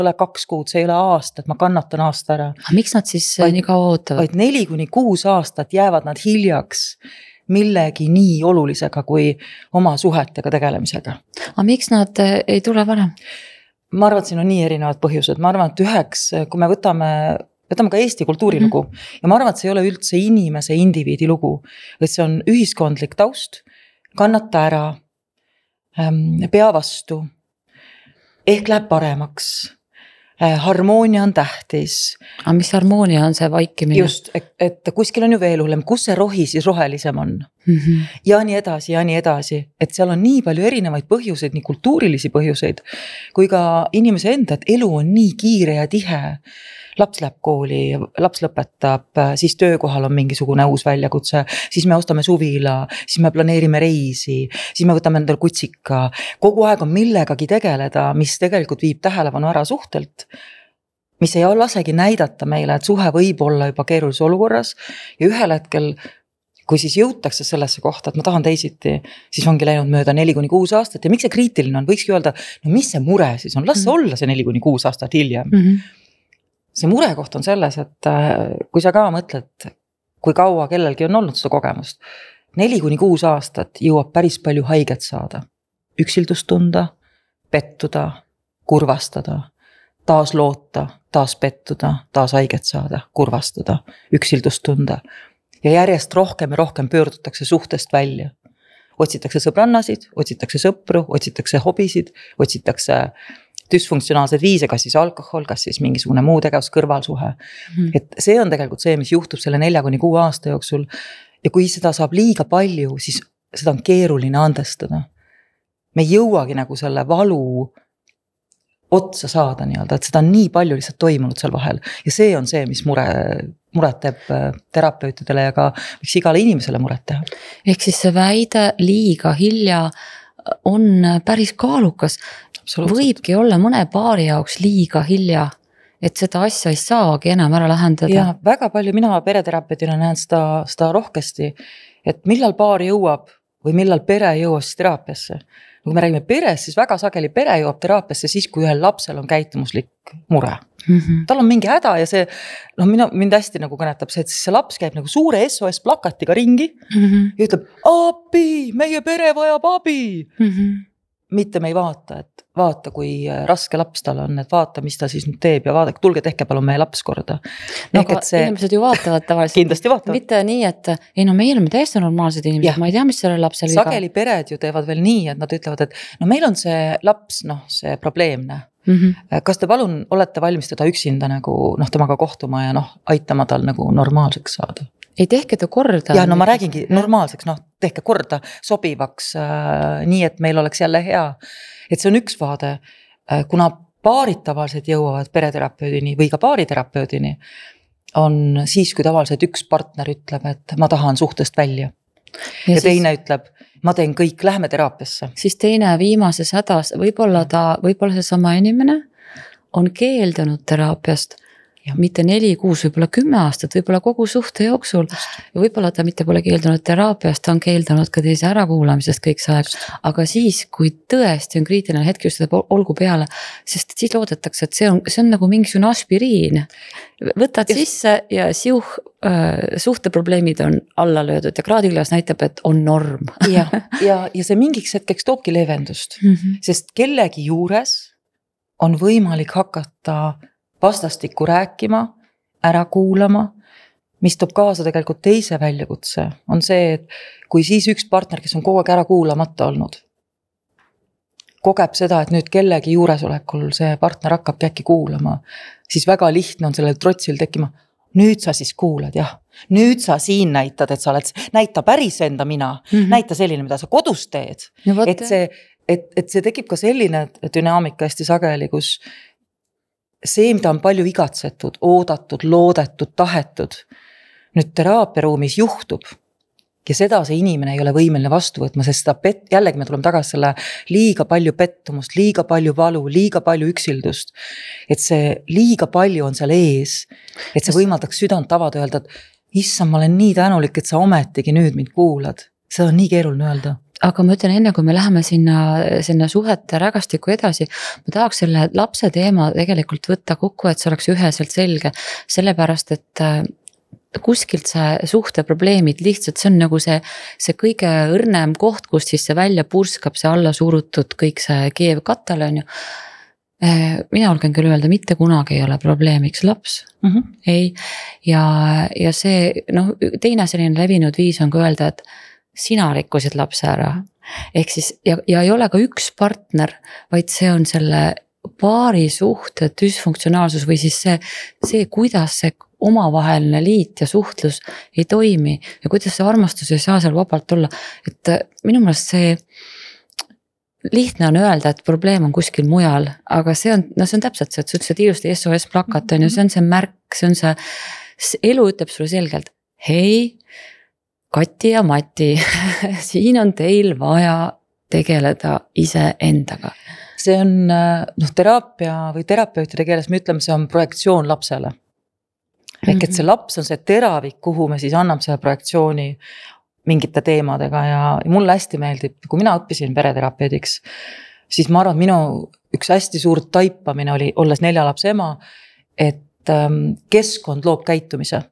ole 2 kuud, see ei ole aasta, et ma kannatan aasta ära. Miks nad siis nii kaua ootavad? Vaid 4-6 aastat jäävad nad hiljaks millegi nii olulisega kui oma suhetega tegelemisega. Aga miks nad ei tule varem? Ma arvan, et siin on nii erinevad põhjused. Ma arvan, et üheks, kui me võtame ka Eesti kultuurilugu ja ma arvan, et see ei ole üldse inimese indiviidi lugu, et see on ühiskondlik taust, kannata ära, pea vastu, ehk läheb paremaks, harmoonia on tähtis. Aga mis harmoonia on see vaikimine? Just, et kuskil on ju veel hullem, kus see rohi siis rohelisem on. Ja nii edasi, et seal on nii palju erinevaid põhjuseid, nii kultuurilisi põhjuseid, kui ka inimese enda, et elu on nii kiire ja tihe. Laps läheb kooli, laps lõpetab, siis töökohal on mingisugune uus väljakutse, siis me ostame suvila, siis me planeerime reisi, siis me võtame endale kutsika. Kogu aeg on millegagi tegeleda, mis tegelikult viib tähelepanu ära suhtelt, mis ei lasegi näidata meile, et suhe võib olla juba keerulise olukorras ja ühel hetkel, kui siis jõutakse sellesse kohta, et ma tahan teisiti, siis ongi läinud mööda 4-6 aastat ja miks see kriitiline on, võikski öelda, no mis see mure siis on, las see olla see 4-6 aastat hiljem. See murekoht on selles, et kui sa ka mõtled, kui kaua kellelgi on olnud seda kogemust, 4-6 aastat jõuab päris palju haiget saada, üksildust tunda, pettuda, kurvastada, taas loota, taas pettuda, taas haiget saada, kurvastada, üksildust tunda ja järjest rohkem ja rohkem pöördutakse suhtest välja. Otsitakse sõbrannasid, otsitakse sõpru, otsitakse hobisid, otsitakse düsfunktsionaalsed viise, kas siis alkohol, kas siis mingisugune muu tegevus, kõrvalsuhe. Et see on tegelikult see, mis juhtub selle 4-6 aasta jooksul ja kui seda saab liiga palju, siis seda on keeruline andestada. Me ei jõuagi nagu selle valu otsa saada nii-öelda, et seda on nii palju lihtsalt toimunud seal vahel ja see on see, mis muret teeb terapeutidele ja ka võiks igale inimesele muret teha. Ehk siis see väide liiga hilja on päris kaalukas. Võibki olla mõne paari jaoks liiga hilja, et seda asja ei saagi enam ära lahendada. Ja väga palju mina pereterapeudina näen seda rohkesti, et millal paar jõuab või millal pere jõuab siis teraapiasse. Kui me räägime perest, siis väga sageli pere jõuab teraapiasse siis, kui ühel lapsel on käitumuslik mure. Tal on mingi häda ja see, mind hästi nagu kõnetab see, et see laps käib nagu suure SOS plakatiga ringi ja ütleb, abi, meie pere vajab abi. Mitte me ei vaata, et vaata, kui raske laps tal on, et vaata, mis ta siis nüüd teeb ja vaadake, tulge tehke palun meie laps korda. No, aga inimesed ju vaatavad tavaliselt. Kindlasti vaatavad. Mitte nii, et ei no meil on täiesti normaalsed inimesed, ma ei tea, mis selle lapsel viga. Sageli pered ju teevad veel nii, et nad ütlevad, et no meil on see laps, see probleemne. Kas te palun olete valmis teda üksinda nagu temaga kohtuma ja aitama tal nagu normaalseks saada? Ei tehke ta korda. Ja ma räägingi normaalseks, tehke korda sobivaks, nii et meil oleks jälle hea. Et see on üks vaade, kuna paarid tavaliselt jõuavad pereterapeudini või ka paariterapeudini, on siis, kui tavaliselt üks partner ütleb, et ma tahan suhtest välja. Ja teine ütleb, ma teen kõik, lähme teraapiasse. Siis teine viimases hädas, võib-olla see sama inimene on keeldunud teraapiast, mitte 4-6, võib-olla 10 aastat, võib-olla kogu suhte jooksul. Ja võib-olla ta mitte pole keeldunud teraapiast, ta on keeldunud ka teise ärakuulamisest kõik see aeg. Aga siis, kui tõesti on kriitiline hetk just seda olgu peale, sest siis loodetakse, et see on nagu mingisugune aspiriin. Võtad sisse ja suhteprobleemid on alla löödud ja kraadiklas näitab, et on norm. ja see mingiks hetkeks toobki leevendust, sest kellegi juures on võimalik hakata vastastikku rääkima, ära kuulama, mis toob kaasa tegelikult teise väljakutse, on see, et kui siis üks partner, kes on kogu aeg ära kuulamata olnud, kogeb seda, et nüüd kellegi juuresolekul see partner hakkab äkki kuulama, siis väga lihtne on sellel trotsil tekkima, nüüd sa siis kuulad, jah, nüüd sa siin näitad, et sa oled, näita päris enda mina, näita selline, mida sa kodus teed, et see tekib ka selline dünaamika hästi sageli, kus see, mida on palju igatsetud, oodatud, loodetud, tahetud, nüüd teraapiaruumis juhtub ja seda see inimene ei ole võimeline vastu võtma, sest jällegi me tuleme tagasi selle liiga palju pettumust, liiga palju valu, liiga palju üksildust, et see liiga palju on seal ees, et see võimaldaks südant avada öelda, et issand, ma olen nii tänulik, et sa ometigi nüüd mind kuulad. See on nii keeruline öelda. aga ma ütlen, enne kui me läheme sinna suhete rägastiku edasi, ma tahaks selle lapse teema tegelikult võtta kokku, et see oleks üheselt selge, sellepärast et kuskilt see suhteprobleemid lihtsalt, see on nagu see kõige õrnem koht, kust siis see välja purskab, see alla surutud kõik see keev katal on ju. Mina julgen küll öelda, mitte kunagi ei ole probleemiks laps, ei, ja see teine selline levinud viis on ka öelda, et sina rikkusid lapse ära, ehk siis ja ei ole ka üks partner, vaid see on selle paari suhte düsfunktsionaalsus või siis see, kuidas see omavaheline liit ja suhtlus ei toimi ja kuidas see armastus ei saa seal vabalt olla, et minu meelest see lihtne on öelda, et probleem on kuskil mujal, aga see on täpselt see, et sa ütlesid ilusti SOS plakat on ju, see on see märk, see on see elu ütleb sulle selgelt, hei, Kati ja Mati, siin on teil vaja tegeleda iseendaga. See on teraapia või terapeutide keeles me ütleme, see on projektsioon lapsele. Ehk et see laps on see teravik, kuhu me siis anname selle projektsiooni mingite teemadega ja mulle hästi meeldib, kui mina õppisin pereterapeudiks, siis ma arvan, minu üks hästi suur taipamine oli, olles 4 lapse ema, et keskkond loob käitumise.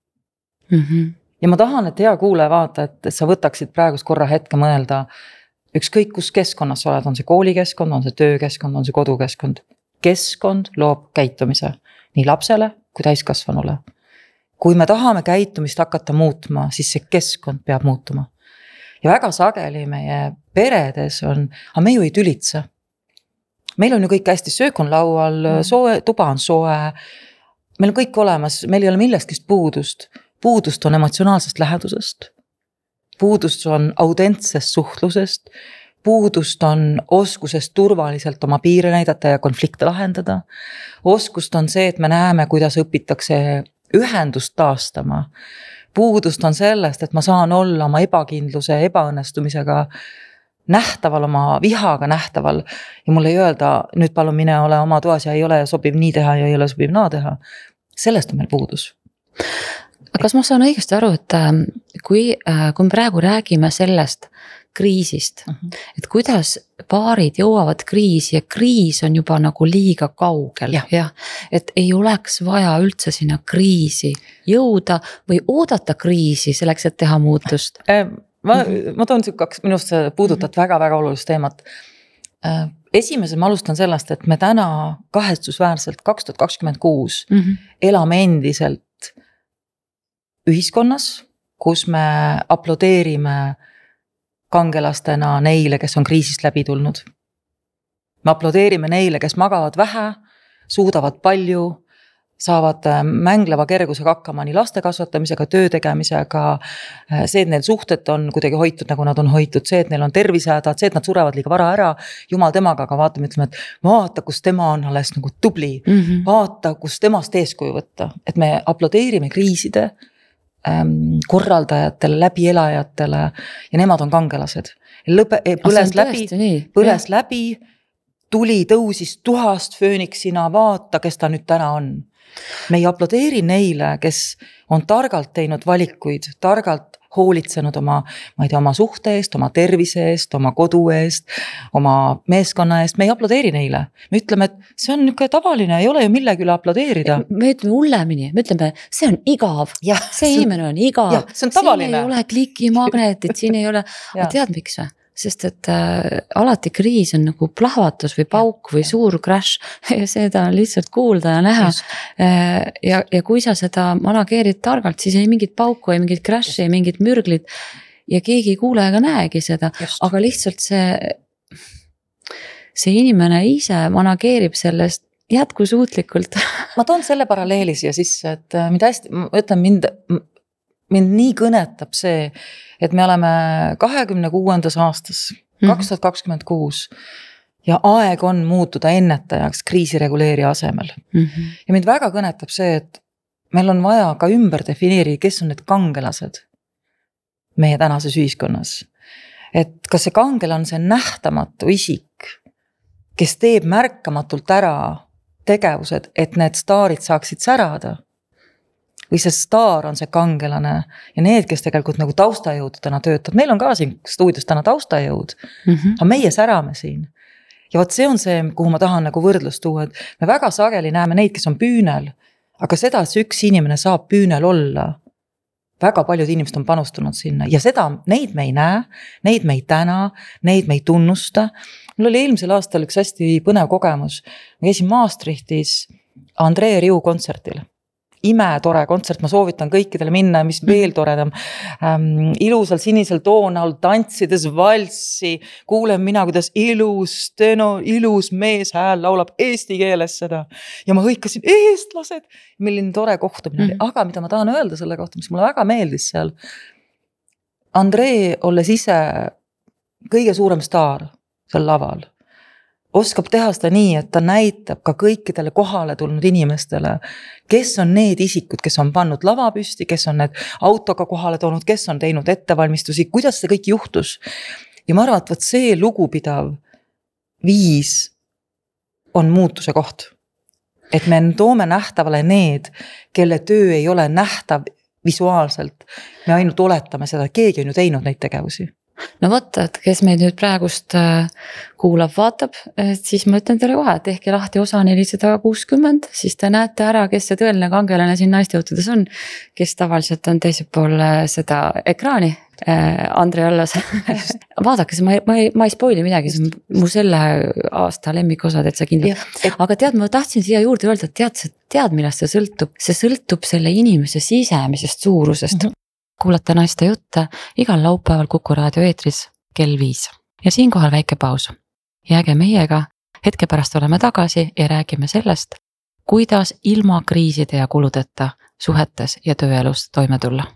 Ja ma tahan, et hea kuulaja vaata, et sa võtaksid praegust korra hetke mõelda, ükskõik kus keskkonnas sa oled, on see koolikeskkond, on see töökeskkond, on see kodukeskkond. Keskkond loob käitumise nii lapsele kui täiskasvanule. Kui me tahame käitumist hakata muutma, siis see keskkond peab muutuma. Ja väga sageli meie peredes on, aga me ju ei tülitse. Meil on ju kõik hästi, söök on laual, tuba on soe, meil on kõik olemas, meil ei ole millestki puudust. Puudust on emotsionaalsest lähedusest. Puudust on autentsest suhtlusest, puudust on oskusest turvaliselt oma piire näidata ja konflikte lahendada. Oskust on see, et me näeme, kuidas õpitakse ühendust taastama. Puudust on sellest, et ma saan olla oma ebakindluse, ebaõnnestumisega nähtaval, oma vihaga nähtaval ja mulle ei öelda, nüüd palun mine ole oma toas ja ei ole sobiv nii teha ja ei ole sobiv naa teha. Sellest on meil puudus. Kas ma saan õigesti aru, et kui me praegu räägime sellest kriisist, et kuidas paarid jõuavad kriisi ja kriis on juba nagu liiga kaugel, jah, et ei oleks vaja üldse sinna kriisi jõuda või oodata kriisi selleks, et teha muutust? Ma toon kaks minust puudutat väga-väga olulist teemat. Esimese ma alustan sellest, et me täna kahetsusväärselt 2026 elame endiselt ühiskonnas, kus me aplodeerime kangelastena neile, kes on kriisist läbi tulnud. Me aplodeerime neile, kes magavad vähe, suudavad palju, saavad mängleva kergusega hakkama nii laste kasvatamisega, töö tegemisega, see, et neil suhted on kuidagi hoitud, nagu nad on hoitud, see, et neil on tervisehädad, see, et nad surevad liiga vara ära, jumal temaga, aga vaatame, ütleme, et vaata, kus tema on alles nagu tubli, vaata, kus temast eeskuju võtta, et me aplodeerime kriiside korraldajatele, läbielajatele ja nemad on kangelased. Põles läbi, tuli tõusis tuhast fööniksina, vaata, kes ta nüüd täna on. Me ei aplodeeri neile, kes on targalt teinud valikuid, targalt hoolitsenud oma suhte eest, oma tervise eest, oma kodu eest, oma meeskonna eest, me ei aplodeeri neile. Me ütleme, et see on niisugune tavaline, ei ole ju millegi üle aplodeerida. Me ütleme hullemini, me ütleme, see on igav, see inimene on igav, siin ei ole klikimagnetit, siin ei ole, aga tead miks või? Sest et alati kriis on nagu plahvatus või pauk või suur crash ja seda on lihtsalt kuulda ja näha. Ja kui sa seda manageerid targalt, siis ei mingit pauku, ei mingit crash'i, ei mingit mürglit ja keegi ei kuule ega näegi seda, aga lihtsalt see inimene ise manageerib sellest jätkusuutlikult. Ma toon selle paralleeli siia sisse, et mida hästi, ma ütlen mind nii kõnetab see, et me oleme 26. aastas, 2026 ja aeg on muutuda ennetajaks kriisireguleerija asemel. Ja mind väga kõnetab see, et meil on vaja ka ümber defineerida, kes on need kangelased meie tänases ühiskonnas. Et kas see kangel on see nähtamatu isik, kes teeb märkamatult ära tegevused, et need staarid saaksid särada? või see staar on see kangelane ja need, kes tegelikult nagu taustajõududena töötab, meil on ka siin stuudios täna taustajõud, aga meie särame siin. Ja vot see on see, kuhu ma tahan nagu võrdlust tuua, et me väga sageli näeme neid, kes on püünel, aga seda, et see üks inimene saab püünel olla, väga paljud inimesed on panustanud sinna ja seda, neid me ei näe, neid me ei täna, neid me ei tunnusta. Mul oli eelmisel aastal üks hästi põnev kogemus. Ma käisin Maastrichtis Andrei Rieu kontsertil. Imetore kontsert, ma soovitan kõikidele minna, mis veel toredam. Ilusal sinisel toonal tantsides valssi, kuulen mina, kuidas ilus mees hääl laulab eesti keeles seda. Ja ma hõikasin, eestlased, milline tore kohtumine oli. Aga mida ma tahan öelda selle kohta, mis mulle väga meeldis seal. Andrei, olles ise kõige suurem staar seal laval, oskab teha seda nii, et ta näitab ka kõikidele kohale tulnud inimestele, kes on need isikud, kes on pannud lava püsti, kes on need autoga kohale toonud, kes on teinud ettevalmistusi, kuidas see kõik juhtus. Ja ma arvan, et see lugupidav viis on muutuse koht. Et me toome nähtavale need, kelle töö ei ole nähtav visuaalselt. Me ainult oletame seda, keegi on ju teinud neid tegevusi. No vot, et kes meid nüüd praegust kuulab, vaatab, et siis ma ütlen teile kohe, et tehke lahti osa 460, siis te näete ära, kes see tõeline kangelane siin naistejõutudes on, kes tavaliselt on teisel pool seda ekraani, Andrei Allas. Vaadake, ma ei spoili midagi, see on mu selle aasta lemmikosad, et sa kindlalt. Aga tead, ma tahtsin siia juurde öelda, et tead, millest see sõltub? See sõltub selle inimese sisemisest suurusest. Kuulate naiste jutte igal laupäeval Kuku raadio eetris kell 5. Ja siinkohal väike paus. Jääge meiega, hetke pärast oleme tagasi ja räägime sellest, kuidas ilma kriiside ja kuludeta suhetes ja tööelus toime tulla.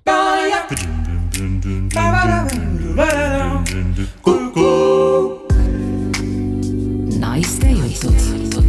Naiste jutud.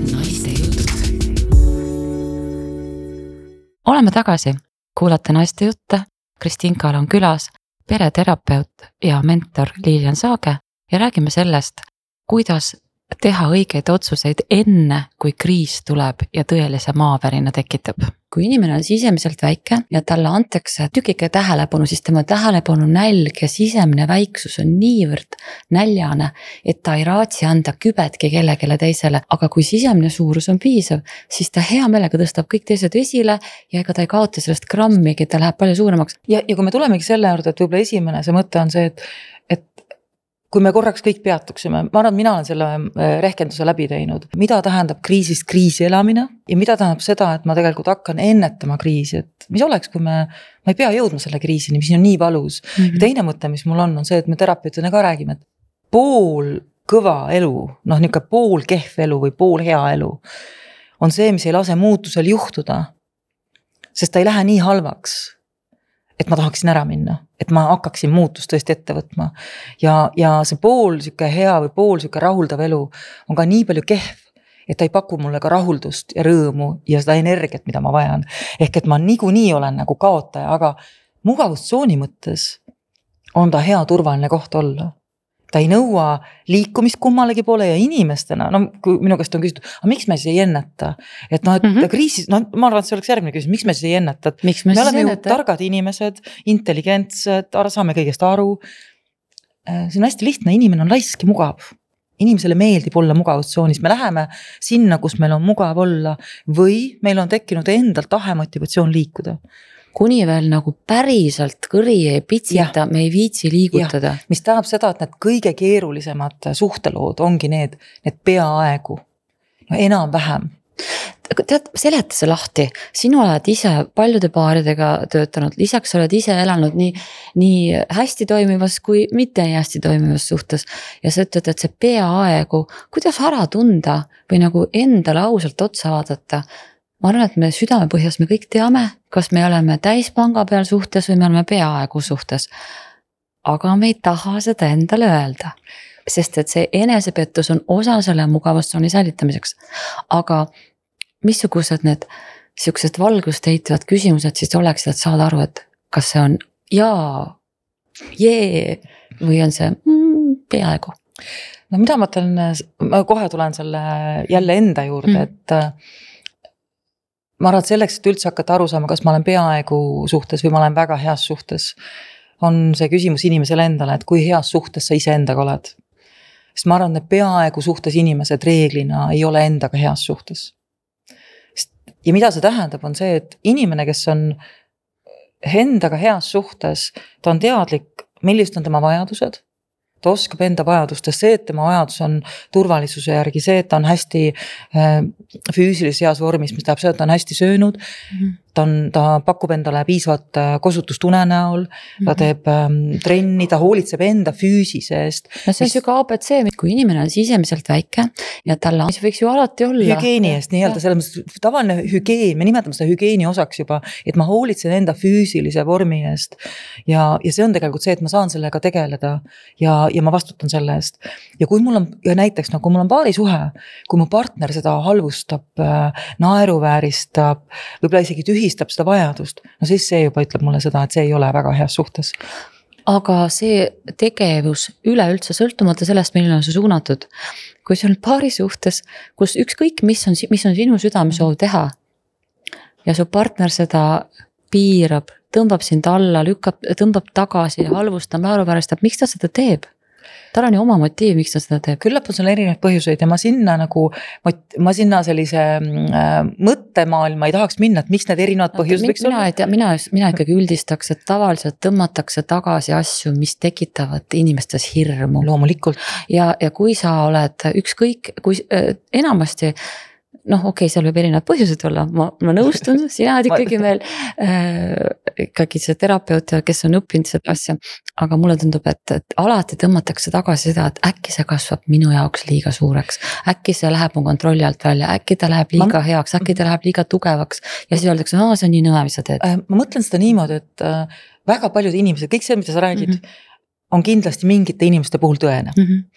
Oleme tagasi, kuulate naiste jutte. Kristinkal on külas pereterapeut ja mentor Lilian Saage ja räägime sellest, kuidas teha õigeid otsuseid enne, kui kriis tuleb ja tõelise maavärina tekitab. Kui inimene on sisemiselt väike ja talle antakse tükike tähelepanu, siis tema tähelepanu nälg ja sisemine väiksus on niivõrd näljane, et ta ei raatsi anda kübetki kellelegi teisele. Aga kui sisemine suurus on piisav, siis ta hea meelega tõstab kõik teised esile ja ega ta ei kaota sellest grammigi, ta läheb palju suuremaks. Ja kui me tulemegi selle juurde, et võib-olla esimene see mõte on see, et kui me korraks kõik peatuksime, ma arvan, mina olen selle rehkenduse läbi teinud. Mida tähendab kriisist kriisi elamine ja mida tähendab seda, et ma tegelikult hakkan ennetama kriisi, et mis oleks, kui ma ei pea jõudma selle kriisini, mis on nii valus. Ja teine mõte, mis mul on see, et me terapeutidena ka räägime, et pool kõva elu, niisugune pool kehv elu või pool hea elu on see, mis ei lase muutusel juhtuda, sest ta ei lähe nii halvaks, et ma tahaksin ära minna, et ma hakkaksin muutust tõesti ette võtma. Ja see pool siuke hea või pool siuke rahuldav elu on ka nii palju kehv, et ta ei paku mulle ka rahuldust ja rõõmu ja seda energiat, mida ma vajan. Ehk et ma niikuinii olen nagu kaotaja, aga mugavustsooni mõttes on ta hea turvaline koht olla. Ta ei nõua liikumist kummalegi poole ja inimestena, kui minu käest on küsitud, aga miks me siis ei enneta? Et kriisis, ma arvan, et see oleks järgmine küsimus, miks me siis ei enneta? Me oleme ju targad inimesed, intelligentsed, saame kõigest aru. See on hästi lihtne, inimene on laisk ja mugav. Inimesele meeldib olla mugavustsoonis, me läheme sinna, kus meil on mugav olla või meil on tekkinud endal tahe motivatsioon liikuda. Kuni veel nagu päriselt kõri ei pitsita, me ei viitsi liigutada. Mis tähendab seda, et need kõige keerulisemad suhtelood ongi need peaaegu, enam-vähem. Tead, seleta see lahti, sinu oled ise paljude paaridega töötanud, lisaks oled ise elanud nii hästi toimivas kui mitte nii hästi toimivas suhtes ja sa ütled, et see peaaegu, kuidas ära tunda või nagu endale ausalt otsa vaadata. Ma arvan, et me südamepõhjas me kõik teame, kas me oleme täispanga peal suhtes või me oleme peaaegu suhtes. Aga me ei taha seda endale öelda, sest et see enesepettus on osa selle mugavustsooni säilitamiseks. Aga missugused need siuksed valgust heitvad küsimused siis oleksid, et saada aru, et kas see on või on see peaaegu? No mida ma kohe tulen selle jälle enda juurde, et ma arvan, et selleks, et üldse hakata aru saama, kas ma olen peaaegu suhtes või ma olen väga heas suhtes, on see küsimus inimesele endale, et kui heas suhtes sa iseendaga oled. Sest ma arvan, et peaaegu suhtes inimesed reeglina ei ole endaga heas suhtes. Ja mida see tähendab, on see, et inimene, kes on endaga heas suhtes, ta on teadlik, millised on tema vajadused, ta oskab enda vajadustest, see, et tema vajadus on turvalisuse järgi, see, et ta on hästi füüsilises heas vormis, mis tähendab see, et ta on hästi söönud, ta pakub endale piisavat kosutustune näol, ta teeb trenni, ta hoolitseb enda füüsise eest. No see on siuke ABC, kui inimene on sisemiselt väike ja tal on, see võiks ju alati olla. Hügeeni eest nii-öelda, selles mõttes tavaline hügeen, me nimetame seda hügeeni osaks juba, et ma hoolitsen enda füüsilise vormi eest ja see on tegelikult see, et ma saan sellega tegeleda ja ma vastutan selle eest. Ja kui mul on, ja näiteks nagu mul on paarisuhe, kui mu partner seda halvustab, naeruvääristab, võib-olla isegi tühistab seda vajadust, no siis see juba ütleb mulle seda, et see ei ole väga heas suhtes. Aga see tegevus üleüldse sõltumata sellest, milline on see suunatud, kui see on paari suhtes, kus ükskõik, mis on sinu südamesoov teha ja su partner seda piirab, tõmbab sind alla, tõmbab tagasi ja halvustab, naeruvääristab, miks ta seda teeb? Tal on ju oma motiiv, miks ta seda teeb. Küllap on seal erinevaid põhjuseid ja ma sinna sellise mõttemaailma ei tahaks minna, et miks need erinevad põhjused võiks olla. Mina ikkagi üldistaks, et tavaliselt tõmmatakse tagasi asju, mis tekitavad inimestes hirmu. Loomulikult. Ja kui sa oled ükskõik, kui enamasti okei, seal võib erinevad põhjused olla, ma nõustun, sina oled ikkagi veel ikkagi see terapeut, kes on õppinud seda asja, aga mulle tundub, et alati tõmmatakse tagasi seda, et äkki see kasvab minu jaoks liiga suureks, äkki see läheb mu kontrolli alt välja, äkki ta läheb liiga heaks, äkki ta läheb liiga tugevaks ja siis öeldakse, see on nii nõme, mis sa teed. Ma mõtlen seda niimoodi, et väga paljud inimesed, kõik see, mida sa räägid, on kindlasti mingite inimeste puhul tõene.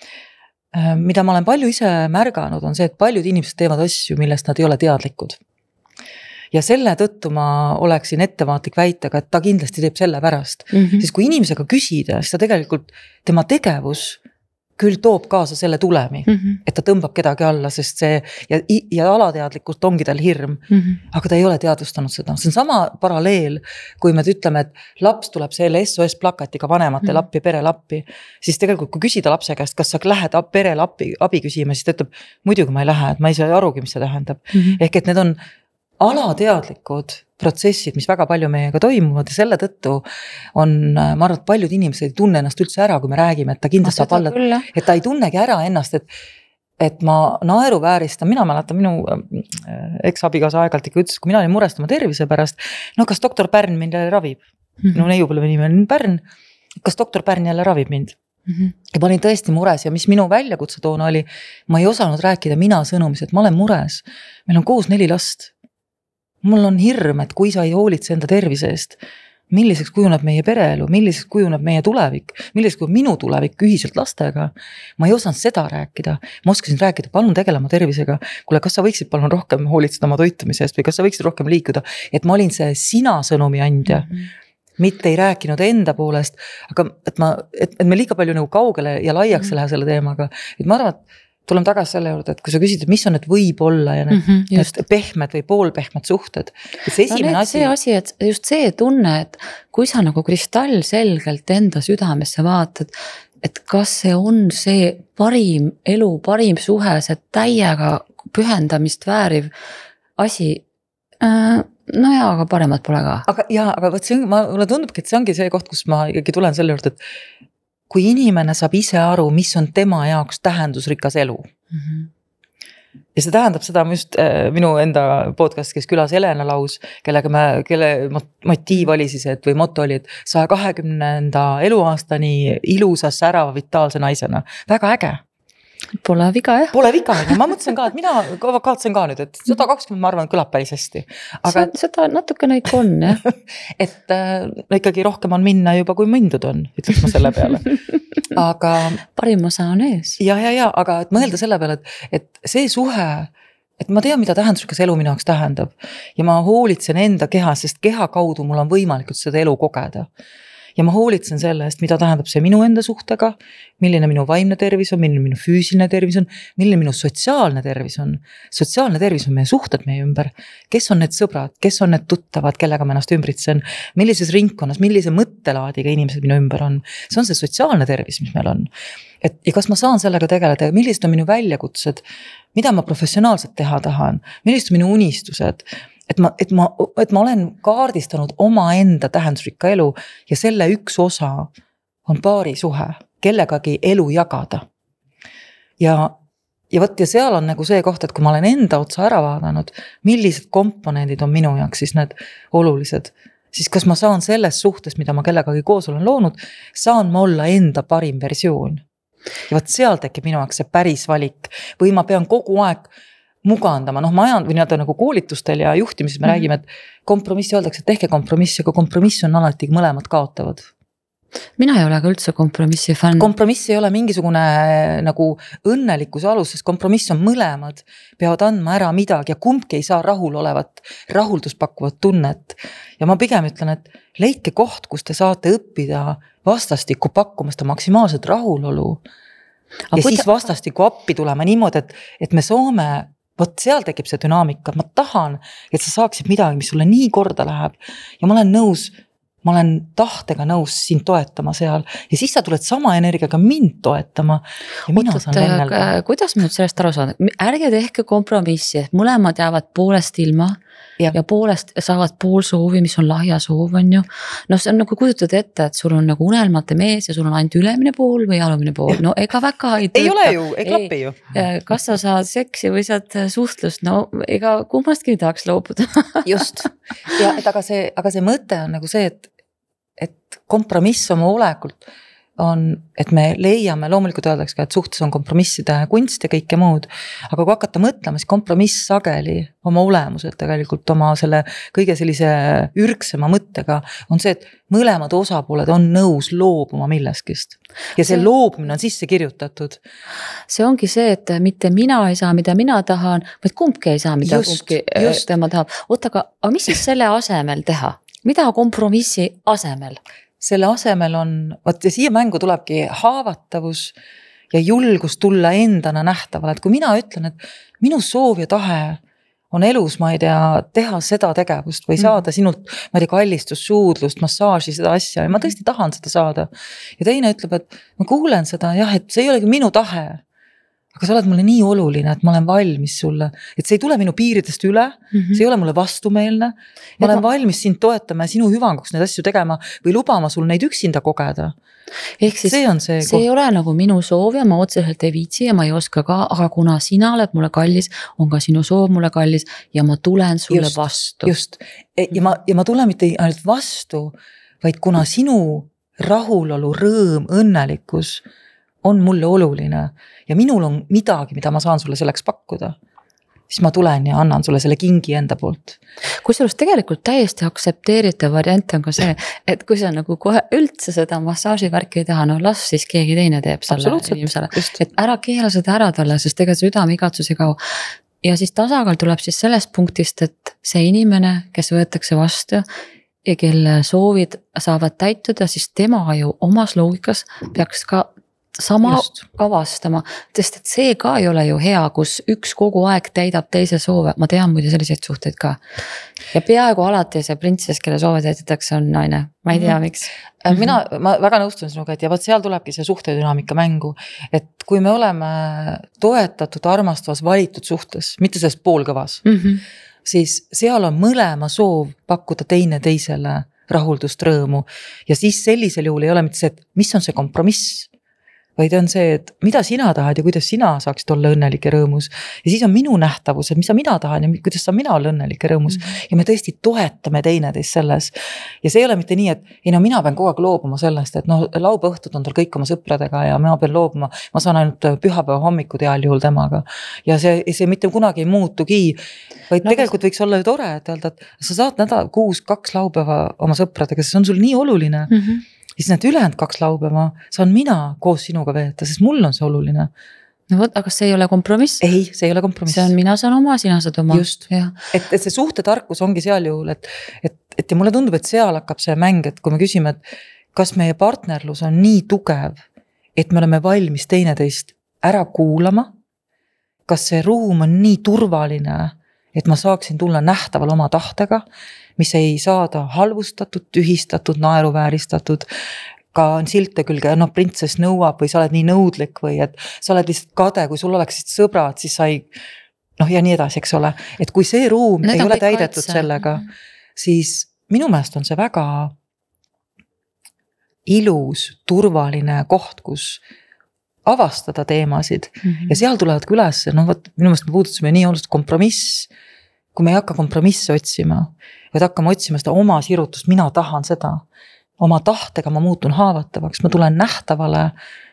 Mida ma olen palju ise märganud, on see, et paljud inimesed teevad asju, millest nad ei ole teadlikud. Ja selle tõttu ma oleksin ettevaatlik väitega, et ta kindlasti teeb selle pärast. Siis kui inimesega küsida, siis ta tegelikult, tema tegevus küll toob kaasa selle tulemi, et ta tõmbab kedagi alla, sest see ja alateadlikult ongi tal hirm, aga ta ei ole teadvustanud seda. See on sama paralleel, kui me ütleme, et laps tuleb selle SOS plakatiga vanemate lappi, pere lappi, siis tegelikult kui küsida lapse käest, kas sa lähed pere abi küsima, siis ta ütleb, muidugi ma ei lähe, et ma ei saa arugi, mis see tähendab. Ehk et need on alateadlikud protsessid, mis väga palju meiega toimuvad ja selle tõttu on, ma arvan, et paljud inimesed ei tunne ennast üldse ära, kui me räägime, et ta kindlasti saab alla, et ta ei tunnegi ära ennast, et ma naeruvääristan, mina mäletan minu eks-abikaasa aegalt ikka ütles, kui mina olin mures tema tervise pärast, kas doktor Pärn mind jälle ravib? Minu neiupõlve nimi on Pärn, kas doktor Pärn jälle ravib mind? Ja ma olin tõesti mures ja mis minu väljakutse toona oli, ma ei osanud rääkida mina sõnumis, et ma olen mures, meil on koos 4 last. Mul on hirm, et kui sa ei hoolitse enda tervise eest, milliseks kujuneb meie pereelu, milliseks kujuneb meie tulevik, milliseks kujuneb minu tulevik ühiselt lastega. Ma ei osanud seda rääkida, ma oskasin rääkida, palun tegele oma tervisega, kuule, kas sa võiksid palun rohkem hoolitseda oma toitumise eest või kas sa võiksid rohkem liikuda, et ma olin see sina sõnumi andja, mitte ei rääkinud enda poolest, aga et me liiga palju nagu kaugele ja laiaks lähe selle teemaga, et ma arvan, et tuleme tagasi selle juurde, et kui sa küsid, mis on need võib-olla ja need pehmed või poolpehmed suhted. See asi, et just see tunne, et kui sa nagu kristall selgelt enda südamesse vaatad, et kas see on see parim elu, parim suhe, see täiega pühendamist vääriv asi, aga paremat pole ka. Aga võt see on, mulle tundubki, et see ongi see koht, kus ma ikkagi tulen selle juurde, et kui inimene saab ise aru, mis on tema jaoks tähendusrikas elu. Ja see tähendab seda just minu enda podcast, kes külas Helena Laus, kelle motiiv oli siis, või moto oli, et 120. eluaastani ilusa, särava, vitaalse naisena. Väga äge. Pole viga, jah. Pole viga, ma mõtlesin ka, et mina kaatsen ka nüüd, et 120 ma arvan, kõlab päris hästi. Aga seda natukene ikka on, jah. Et ikkagi rohkem on minna juba, kui mindud on, ütleks ma selle peale. Aga parim osa on ees. Ja, aga et mõelda selle peale, et see suhe, et ma tean, mida tähendusrikas elu minu jaoks tähendab ja ma hoolitsen enda kehas, sest keha kaudu mul on võimalik seda elu kogeda. ja ma hoolitsen selle eest, mida tähendab see minu enda suhtega, milline minu vaimne tervis on, milline minu füüsiline tervis on, milline minu sotsiaalne tervis on. Sotsiaalne tervis on meie suhted meie ümber. Kes on need sõbrad, kes on need tuttavad, kellega ma ennast ümbritsen, millises ringkonnas, millise mõttelaadiga inimesed minu ümber on. See on see sotsiaalne tervis, mis meil on. Ja kas ma saan sellega tegeleda, millised on minu väljakutsed, mida ma professionaalselt teha tahan, millised on minu unistused, et ma olen kaardistanud omaenda tähendusrikka elu ja selle üks osa on paari suhe, kellegagi elu jagada. Ja seal on nagu see koht, et kui ma olen enda otsa ära vaadanud, millised komponendid on minu jaoks siis need olulised, siis kas ma saan selles suhtes, mida ma kellegagi koos olen loonud, saan ma olla enda parim versioon. Ja seal tekib minu jaoks see päris valik või ma pean kogu aeg mugandama, ma ajan või nagu koolitustel ja juhtimises me räägime, et kompromissi öeldakse, et tehke kompromissi, aga kompromiss on alati mõlemad kaotavad. Mina ei ole ka üldse kompromissi fänn. Kompromiss ei ole mingisugune nagu õnnelikkuse alus, sest kompromiss on mõlemad, peavad andma ära midagi ja kumbki ei saa rahuldust pakkuvat tunnet. Ja ma pigem ütlen, et leidke koht, kus te saate õppida vastastikku pakkuma seda maksimaalset rahulolu. Ja siis vastastikku appi tulema niimoodi, et me soome, vot seal tekib see dünaamika, ma tahan, et sa saaksid midagi, mis sulle nii korda läheb ja ma olen tahtega nõus sind toetama seal ja siis sa tuled sama energiaga mind toetama ja mina saan vennelda. Kuidas ma nüüd sellest aru saan? Ärge tehke kompromissi, et mõlemad jäävad poolest ilma ja poolest saavad pool soovi, mis on lahja soov, on ju. No see on nagu kujutad ette, et sul on nagu unelmate mees ja sul on ainult ülemine pool või alumine pool. No ega väga ei tööta. Ei ole ju, ei klapi ju. Kas sa saad seksi või saad suhtlust? No ega kummastki ei tahaks loobuda. Just. Ja, aga see mõte on nagu see, et kompromiss oma olekult on, et me leiame, loomulikult öeldaks ka, et suhtes on kompromisside kunst ja kõike muud, aga kui hakata mõtlema, siis kompromiss sageli oma olemuselt tegelikult oma selle kõige sellise ürgsema mõttega on see, et mõlemad osapooled on nõus loobuma milleskist ja see loobumine on sisse kirjutatud. See ongi see, et mitte mina ei saa, mida mina tahan, vaid kumbki ei saa, mida kumbki tema tahab. Oota, aga mis siis selle asemel teha? Mida kompromissi asemel? Selle asemel on, ja siia mängu tulebki haavatavus ja julgus tulla endana nähtavale, et kui mina ütlen, et minu soov ja tahe on elus, ma ei tea, teha seda tegevust või saada sinult, ma ei tea, kallistust, suudlust, massaaži, seda asja ja ma tõesti tahan seda saada. Ja teine ütleb, et ma kuulen seda, jah, et see ei olegi minu tahe, aga sa oled mulle nii oluline, et ma olen valmis sulle, et see ei tule minu piiridest üle, see ei ole mulle vastumeelne, ma olen valmis sind toetama ja sinu hüvanguks neid asju tegema või lubama sul neid üksinda kogeda. Ehk siis see ei ole nagu minu soov ja ma otseselt ei viitsi ja ma ei oska ka, aga kuna sina oled mulle kallis, on ka sinu soov mulle kallis ja ma tulen sulle vastu. Just, ja ma tulen mitte ainult vastu, vaid kuna sinu rahulolu, rõõm, õnnelikkus on mulle oluline ja minul on midagi, mida ma saan sulle selleks pakkuda, siis ma tulen ja annan sulle selle kingi enda poolt. Kusjuures tegelikult täiesti aktsepteeritav variant on ka see, et kui sa nagu kohe üldse seda massaaživärki ei taha, no las siis keegi teine teeb selle inimesele, et ära keela seda ära talle, sest ega südame igatsus ei kao. Ja siis tasakaal tuleb siis sellest punktist, et see inimene, kes võetakse vastu ja kelle soovid saavad täituda, siis tema ju omas loogikas peaks ka sama kavastama, sest et see ka ei ole ju hea, kus üks kogu aeg täidab teise soove, ma tean muide selliseid suhteid ka. Ja peaaegu alati see printsess, kelle soove täidetakse, on naine, ma ei tea, miks. Ma väga nõustun sinuga, et ja võt seal tulebki see suhtedünaamika mängu, et kui me oleme toetatud, armastavas, valitud suhtes, mitte sellest poolkõvas, siis seal on mõlema soov pakkuda teine teisele rahuldust, rõõmu ja siis sellisel juhul ei ole mitte see, et mis on see kompromiss, vaid on see, et mida sina tahad ja kuidas sina saaksid olla õnnelik ja rõõmus. Ja siis on minu nähtavus, et mida mina tahan ja kuidas saan mina olla õnnelik ja rõõmus. Ja me tõesti toetame teineteist selles. Ja see ei ole mitte nii, et mina pean kogu aeg loobuma sellest, et laupäõhtud on tal kõik oma sõpradega ja ma pean loobuma. Ma saan ainult pühapäeva hommikud heal juhul temaga. Ja see mitte kunagi ei muutugi, vaid tegelikult võiks olla ju tore, et öelda, et sa saad kuus 2 laupäeva oma sõpradega, see on sul nii oluline. Siis need ülejäänud 2 laupäeva saan mina koos sinuga veeta, sest mul on see oluline. No võt, aga see ei ole kompromiss? Ei, see ei ole kompromiss. See on mina saan oma, sina saad oma. Just, et see suhtetarkus ongi seal juhul, et ja mulle tundub, et seal hakkab see mäng, et kui me küsime, et kas meie partnerlus on nii tugev, et me oleme valmis teineteist ära kuulama, kas see ruum on nii turvaline, et ma saaksin tulla nähtaval oma tahtega, mis ei saada halvustatud, tühistatud, naeruvääristatud, ka on silte külge, printsess nõuab või sa oled nii nõudlik või et sa oled lihtsalt kade, kui sul oleksid sõbrad, siis sa ei, ja nii edasi, eks ole. Et kui see ruum ei ole täidetud sellega, siis minu meelest on see väga ilus, turvaline koht, kus avastada teemasid ja seal tulevad ka üles, minu meelest me puudutasime nii oluliselt kompromiss, kui me ei hakka kompromisse otsima, vaid hakkame otsima seda oma sirutust, mina tahan seda, oma tahtega ma muutun haavatavaks, ma tulen nähtavale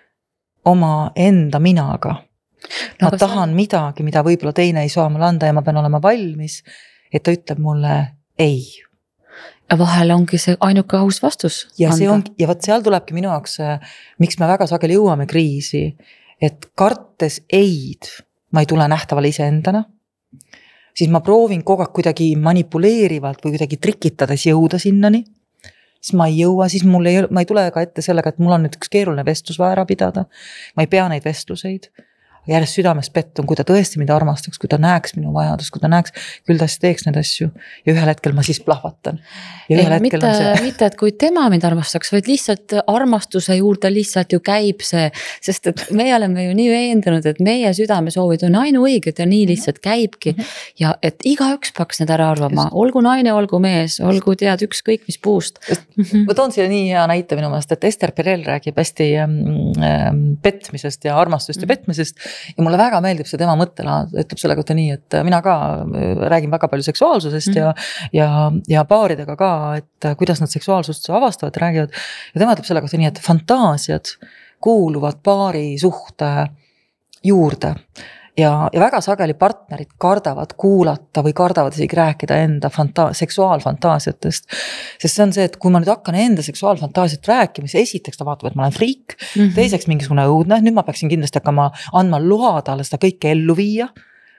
oma enda minaga. Ma tahan midagi, mida võib-olla teine ei saa mulle anda ja ma pean olema valmis, et ta ütleb mulle ei. Ja vahel ongi see ainuke aus vastus. Ja see on, ja võt seal tulebki minu jaoks, miks me väga sageli jõuame kriisi, et kartes eid, ma ei tule nähtavale iseendana, siis ma proovin kogu aeg kuidagi manipuleerivalt või kuidagi trikitades jõuda sinnani, siis ma ei jõua, siis ma ei tule ka ette sellega, et mul on nüüd üks keeruline vestlus vaja ära pidada, ma ei pea neid vestluseid, järjest südames pettun, kui ta tõesti mind armastaks, kui ta näeks minu vajadust, kui ta näeks, küll ta siis teeks need asju ja ühel hetkel ma siis plahvatan. Mitte, et kui tema mind armastaks, vaid lihtsalt armastuse juurde lihtsalt ju käib see, sest et me oleme ju nii veendunud, et meie südamesoovid on ainuõiged ja nii lihtsalt käibki ja et igaüks peaks need ära arvama, olgu naine, olgu mees, olgu tead ükskõik mis puust. Ma toon siia nii hea näite minu meelest, et Ester Perel räägib hästi petmisest ja armastust ja petmisest ja mulle väga meeldib see tema mõttelaad, ütleb selle kohta nii, et mina ka räägin väga palju seksuaalsusest ja paaridega ka, et kuidas nad seksuaalsust avastavad, räägivad ja tema ütleb selle kohta nii, et fantaasiad kuuluvad paari suhte juurde ja väga sageli partnerid kardavad kuulata või kardavad isegi rääkida enda seksuaalfantaasiatest. Sest see on see, et kui ma nüüd hakkan enda seksuaalfantaasiat rääkima, siis esiteks ta vaatab, et ma olen friik, teiseks mingisugune õudne, nüüd ma peaksin kindlasti hakkama andma loa talle seda kõike ellu viia.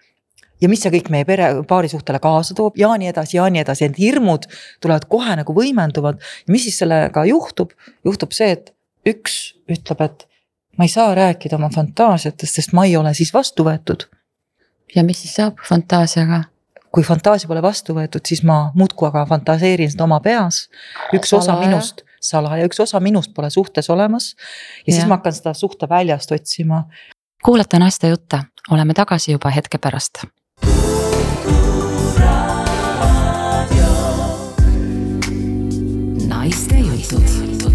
Ja mis see kõik meie paari suhtele kaasa toob ja nii edasi, et hirmud tulevad kohe nagu võimenduvad ja mis siis sellega juhtub? Juhtub see, et üks ütleb, et ma ei saa rääkida oma fantaasiatest, sest ma ei ole siis vastu võetud. Ja mis siis saab fantaasiaga? Kui fantaasia pole vastu võetud, siis ma muudku aga fantaseerin seda oma peas. Üks osa minust salaja, üks osa minust pole suhtes olemas ja siis ma hakkan seda suhte väljast otsima. Kuulata naiste jutte, oleme tagasi juba hetke pärast. Naiste jutud.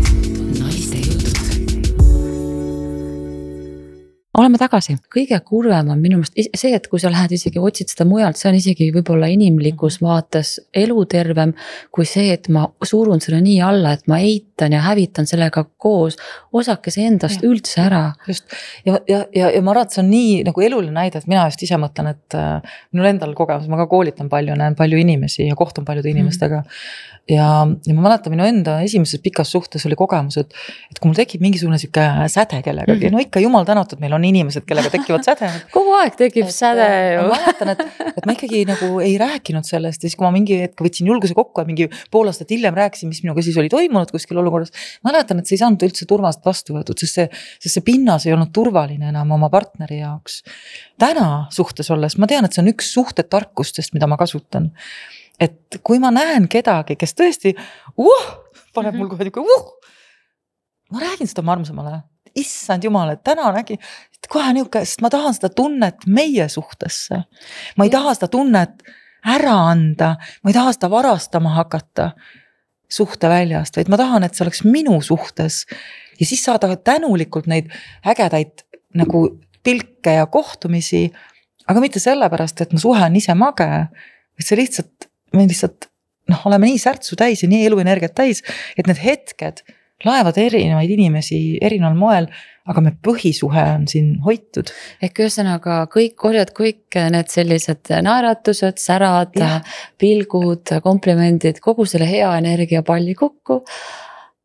Oleme tagasi. Kõige kurvem on minu meelest see, et kui sa lähed isegi otsid seda mujalt, see on isegi võib-olla inimlikus vaates elutervem kui see, et ma surun selle nii alla, et ma eitan ja hävitan sellega koos osakese endast üldse ära. Just. Ja ma arvan, et see on nii nagu eluline näide, et mina just ise mõtlen, et minul endal kogemus, ma ka koolitan palju, näen palju inimesi ja kohtun paljude inimestega. Ja ma mäletan minu enda esimeses pikas suhtes oli kogemus, et kui mul tekib mingisugune siuke säde kellegagi, no ikka jumal tänatud, meil on inimesed, kellega tekivad säde. Kogu aeg tekib säde ju. Ma mäletan, et ma ikkagi nagu ei rääkinud sellest ja siis kui ma mingi hetk võtsin julguse kokku ja mingi pool aastat hiljem rääkisin, mis minuga siis oli toimunud kuskil olukorras, ma mäletan, et see ei saanud üldse turvaliselt vastu võetud, sest see pinnas ei olnud turvaline enam oma partneri jaoks. Täna suhtes olles, ma tean, et see on üks suhtetarkustest, mida ma kasutan. Et kui ma näen kedagi, kes tõesti paneb mul kohe ma räägin seda oma armsamale, issand jumal, et täna nägin, et kohe niuke, sest ma tahan seda tunnet meie suhtesse. Ma ei taha seda tunnet ära anda, ma ei taha seda varastama hakata suhte väljast, vaid ma tahan, et see oleks minu suhtes ja siis saada tänulikult neid ägedaid nagu pilke ja kohtumisi, aga mitte sellepärast, et ma suhe on ise mage, et see lihtsalt me lihtsalt oleme nii särtsu täis ja nii eluenergiat täis, et need hetked laevad erinevaid inimesi erineval moel, aga me põhisuhe on siin hoitud. Ehk ühesõnaga korjad kõik need sellised naeratused, särad, pilgud, komplimendid, kogu selle hea energia palli kokku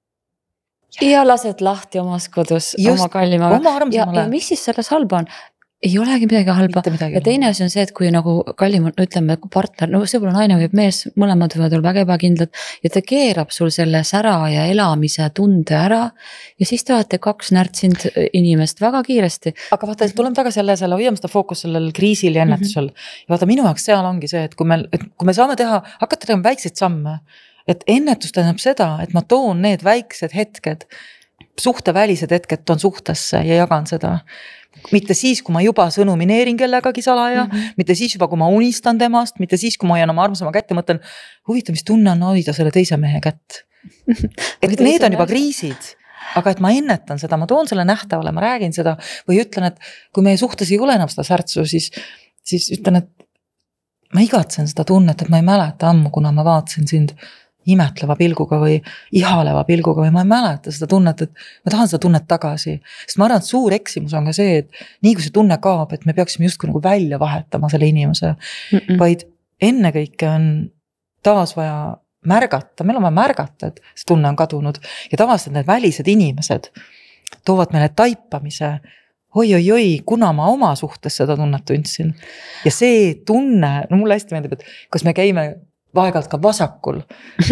ja lased lahti omas kodus, oma kallimaga. Ja mis siis selles halba on? ei olegi midagi halba ja teine asi on see, et kui nagu kallim on, ütleme partner, no võib-olla naine või mees, mõlemad võivad olla väga ebakindlad ja ta keerab sul selle sära ja elamise tunde ära ja siis te olete kaks närtsinud inimest väga kiiresti. Aga vaata, tuleme tagasi jälle hoiame seda fookus sellel kriisil ja ennetusel. Ja vaata, minu jaoks seal ongi see, et kui me saame hakata tegema väikseid samme, et ennetus tähendab seda, et ma toon need väiksed hetked, suhtevälised hetked toon suhtesse ja jagan seda. Mitte siis, kui ma juba sõnumineerin kellegagi salaja, mitte siis juba, kui ma unistan temast, mitte siis, kui ma hoian oma armsama kätte, mõtlen, huvitav, mis tunne on hoida selle teise mehe kätt. Et need on juba kriisid, aga et ma ennetan seda, ma toon selle nähtavale, ma räägin seda või ütlen, et kui meie suhtes ei ole enam seda särtsu, siis ütlen, et ma igatsen seda tunnet, et ma ei mäleta ammu, kuna ma vaatasin sind imetleva pilguga või ihaleva pilguga või ma ei mäleta seda tunnet, et ma tahan seda tunnet tagasi. Sest ma arvan, et suur eksimus on ka see, et nii kui see tunne kaob, et me peaksime justkui nagu välja vahetama selle inimese, vaid ennekõike on taas vaja märgata, meil on vaja märgata, et see tunne on kadunud ja tavaliselt need välised inimesed toovad meile taipamise, oi, kuna ma oma suhtes seda tunnet tundsin ja see tunne, no mulle hästi meeldib, et kas me käime vaegalt ka vasakul.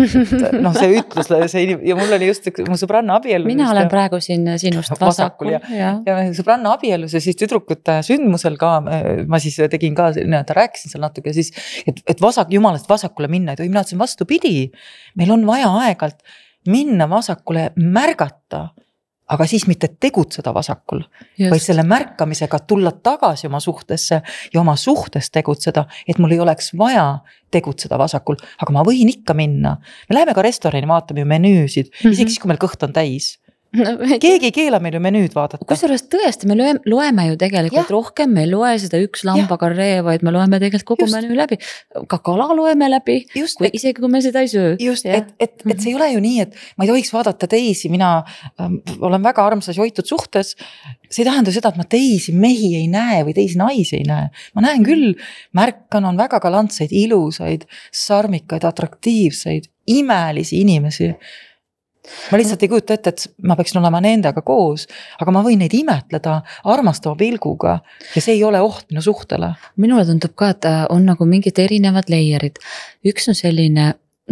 No see ütlus ja mul oli just mu sõbranna abielus. Mina olen praegu siin sinust vasakul. Ja sõbranna abielus ja siis tüdrukute sündmusel ka, ma siis tegin ka, rääkisin seal natuke siis, et jumalast vasakule minna, et mina ütlesin vastupidi. Meil on vaja aegalt minna vasakule märgata, aga siis mitte tegutseda vasakul, vaid selle märkamisega tulla tagasi oma suhtesse ja oma suhtes tegutseda, et mul ei oleks vaja tegutseda vasakul, aga ma võin ikka minna. Me läheme ka restorani, vaatame ju menüüsid, isegi siis, kui meil kõht on täis. Keegi ei keela meil ju menüüd vaadata. Kusjuures tõesti, me loeme ju tegelikult rohkem, me ei loe seda üks lambakarree, vaid me loeme tegelikult kogu menüü läbi. Ka kala loeme läbi, isegi kui me seda ei söö. Just, et see ei ole ju nii, et ma ei tohiks vaadata teisi, mina olen väga armsas hoitud suhtes. See ei tähenda seda, et ma teisi mehi ei näe või teisi naisi ei näe. Ma näen küll, märkan on väga galantseid, ilusaid, sarmikaid, atraktiivseid, imelisi inimesi. Ma lihtsalt ei kujuta ette, et ma peaksin olema nendega koos, aga ma võin neid imetleda armastava pilguga ja see ei ole oht minu suhtele. Minule tundub ka, et on nagu mingid erinevad leierid. Üks on selline,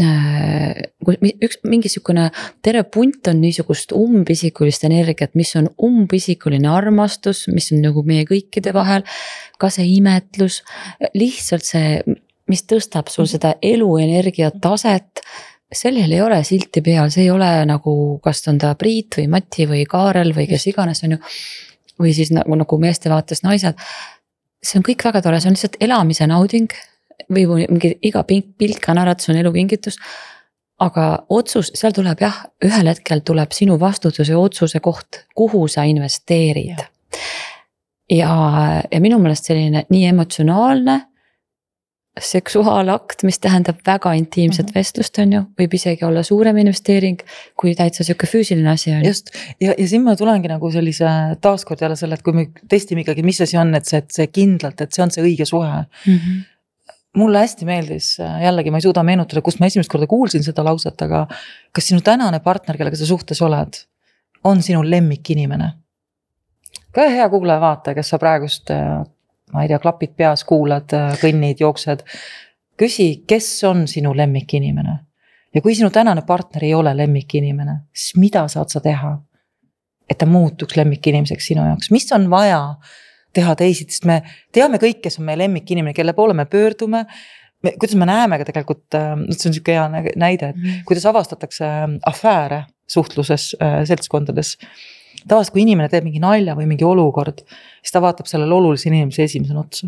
mingisugune terve punt on niisugust umbisikulist energiat, mis on umbisikuline armastus, mis on nagu meie kõikide vahel, ka see imetlus, lihtsalt see, mis tõstab sul seda eluenergia taset, sellel ei ole silti peal, see ei ole nagu, kas on ta Priit või Mati või Kaarel või kes iganes on ju, või siis nagu meeste vaates naised. See on kõik väga tore, see on lihtsalt elamise nauding või mingi iga pilk on ära, et see on elukingitus, aga otsus, seal tuleb ühel hetkel tuleb sinu vastutus ja otsuse koht, kuhu sa investeerid. Ja minu meelest selline nii emotsionaalne seksuaalakt, mis tähendab väga intiimset vestlust on ju, võib isegi olla suurem investeering, kui täitsa siuke füüsiline asi on. Just, ja siin ma tulengi nagu sellise taaskord jälle selle, et kui me testime ikkagi, mis asi on, et see kindlalt, et see on see õige suhe. Mulle hästi meeldis, jällegi ma ei suuda meenutada, kus ma esimest korda kuulsin seda lauset, aga kas sinu tänane partner, kellega sa suhtes oled, on sinu lemmik inimene? Ka hea kuulaja vaata, kes sa praegust ma ei tea, klapid peas, kuulad, kõnnid, jooksed. Küsi, kes on sinu lemmik inimene? Ja kui sinu tänane partner ei ole lemmik inimene, siis mida saad sa teha, et ta muutuks lemmik inimeseks sinu jaoks? Mis on vaja teha teised, sest me teame kõik, kes on meie lemmik inimene, kelle poole me pöördume, kuidas me näeme ka tegelikult, see on siuke hea näide, et kuidas avastatakse afääre suhtluses seltskondades. Tavaliselt, kui inimene teeb mingi nalja või mingi olukord, siis ta vaatab sellele olulise inimese esimesena otsa.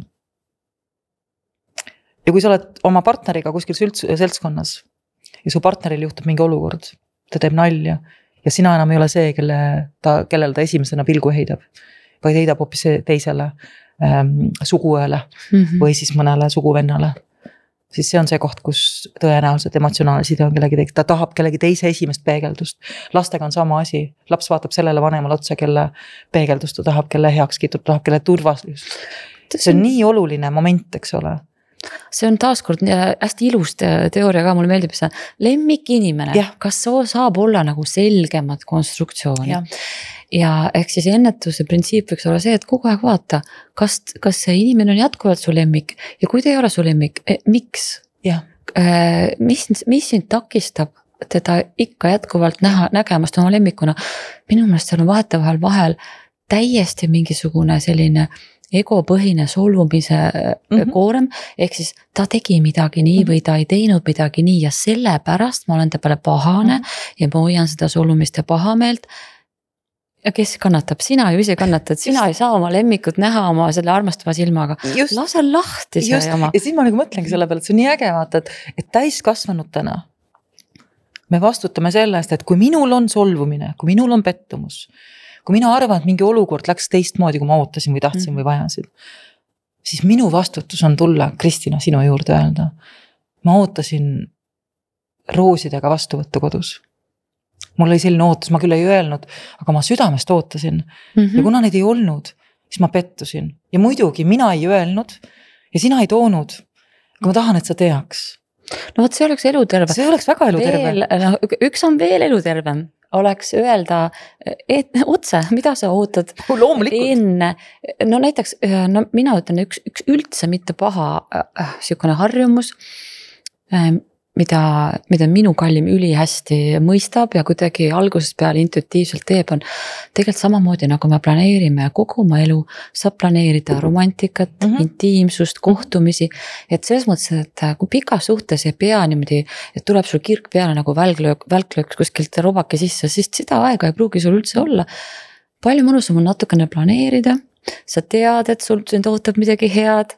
Ja kui sa oled oma partneriga kuskil seltskonnas ja su partneril juhtub mingi olukord, ta teeb nalja ja sina enam ei ole see, kellel ta esimesena pilgu heidab, vaid heidab hoopis teisele suguõele või siis mõnele suguvennale. Siis see on see koht, kus tõenäoliselt emotsionaalne side on kellegi, ta tahab kellegi teise esimest peegeldust. Lastega on sama asi, laps vaatab sellele vanemale otsa, kelle peegeldust ta tahab, kelle heakskiitud, ta tahab, kelle turvaslust. See on nii oluline moment, eks ole. see on taaskord hästi ilus teooria ka, mulle meeldib see lemmikinimene, kas saab olla nagu selgemat konstruktsiooni. Ja ehk siis ennetuse printsiip võiks olla see, et kogu aeg vaata, kas see inimene on jätkuvalt su lemmik ja kui ta ei ole su lemmik, miks? Mis sind takistab teda ikka jätkuvalt nägemast oma lemmikuna? Minu meelest seal on vahel täiesti mingisugune selline egopõhine solvumise koorem, ehk siis ta tegi midagi nii või ta ei teinud midagi nii ja sellepärast ma olen ta peale pahane ja ma hoian seda solvumist ja pahameelt. Ja kes kannatab? Sina ju ise kannatad, sina ei saa oma lemmikut näha oma selle armastava silmaga. Lase lahti see jama. Ja siis ma nagu mõtlengi selle peale, et see on nii äge vaata, et täiskasvanutena me vastutame selle eest, et kui minul on solvumine, kui minul on pettumus, kui mina arvan, et mingi olukord läks teistmoodi, kui ma ootasin või tahtsin või vajasin, siis minu vastutus on tulla, Kristina, sinu juurde öelda. Ma ootasin roosidega vastuvõttu kodus. Mul oli selline ootus, ma küll ei öelnud, aga ma südamest ootasin. Ja kuna neid ei olnud, siis ma pettusin. Ja muidugi mina ei öelnud ja sina ei toonud, aga ma tahan, et sa teaks. No võt, see oleks eluterve. See oleks väga eluterve. Üks on veel elutervem. Oleks öelda otse, mida sa ootad enne. No näiteks, mina ütlen üks üldse mitte paha sihukene harjumus, mida minu kallim üli hästi mõistab ja kuidagi algusest peale intuitiivselt teeb, on tegelikult samamoodi, nagu me planeerime kogu oma elu, saab planeerida romantikat, intiimsust, kohtumisi, et selles mõttes, et kui pikas suhtes ei pea niimoodi, et tuleb sul kirk peale nagu välklööks kuskilt robake sisse, siis seda aega ei pruugi sul üldse olla. Palju mõnusam on natukene planeerida, sa tead, et sul ootab midagi head,